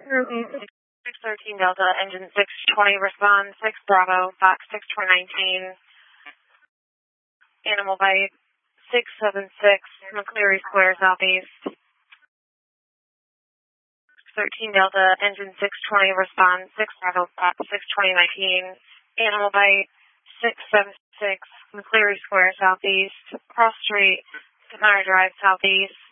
613 Delta, engine 620, respond 6 Bravo, Fox 62019, animal bite 676, McCleary Square, southeast. 13 Delta, engine 620, respond 6 Bravo, Fox 62019, animal bite 676, McCleary Square, southeast, cross street, Meyer Drive, southeast.